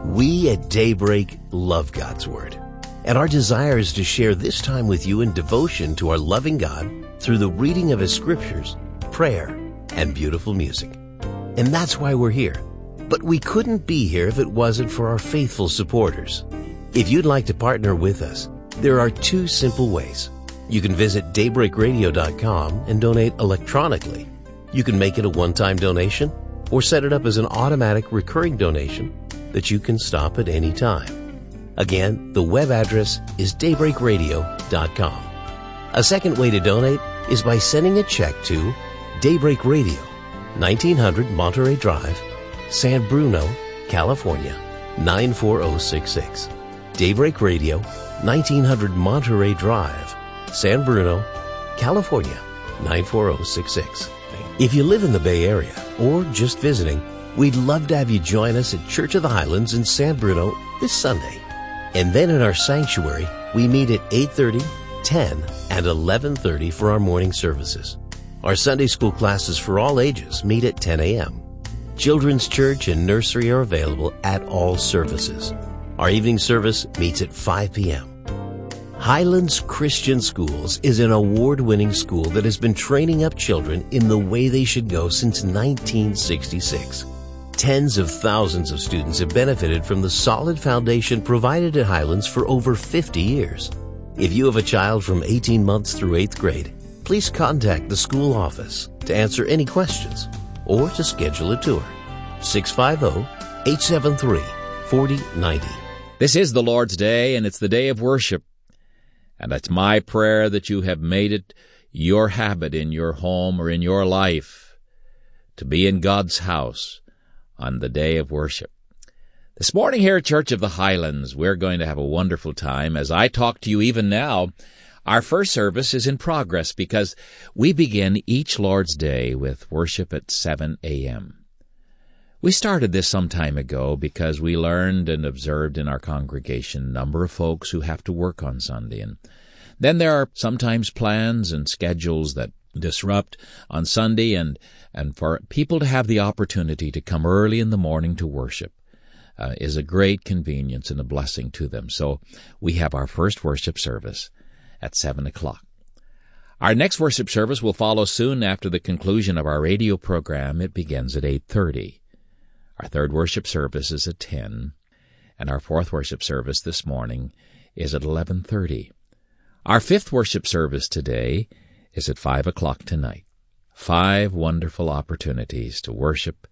We at Daybreak love God's Word, and our desire is to share this time with you in devotion to our loving God through the reading of His Scriptures, prayer, and beautiful music. And that's why we're here. But we couldn't be here if it wasn't for our faithful supporters. If you'd like to partner with us, there are two simple ways. You can visit daybreakradio.com and donate electronically. You can make it a one-time donation or set it up as an automatic recurring donation that you can stop at any time. Again, the web address is daybreakradio.com. A second way to donate is by sending a check to Daybreak Radio, 1900 Monterey Drive, San Bruno, California, 94066. Daybreak Radio, 1900 Monterey Drive, San Bruno, California, 94066. If you live in the Bay Area or just visiting, we'd love to have you join us at Church of the Highlands in San Bruno this Sunday. And then in our sanctuary, we meet at 8:30, 10, and 11:30 for our morning services. Our Sunday school classes for all ages meet at 10 a.m. Children's church and nursery are available at all services. Our evening service meets at 5 p.m. Highlands Christian Schools is an award-winning school that has been training up children in the way they should go since 1966. Tens of thousands of students have benefited from the solid foundation provided at Highlands for over 50 years. If you have a child from 18 months through 8th grade, please contact the school office to answer any questions or to schedule a tour. 650-873-4090. This is the Lord's Day, and it's the day of worship. And it's my prayer that you have made it your habit in your home or in your life to be in God's house on the day of worship. This morning here at Church of the Highlands, we're going to have a wonderful time. As I talk to you even now, our first service is in progress because we begin each Lord's Day with worship at 7 a.m. We started this some time ago because we learned and observed in our congregation a number of folks who have to work on Sunday. And then there are sometimes plans and schedules that disrupt on Sunday, and for people to have the opportunity to come early in the morning to worship is a great convenience and a blessing to them. So we have our first worship service at 7 o'clock. Our next worship service will follow soon after the conclusion of our radio program. It begins at 8:30. Our third worship service is at 10, and our fourth worship service this morning is at 11:30. Our fifth worship service today is at 5 o'clock tonight. 5 wonderful opportunities to worship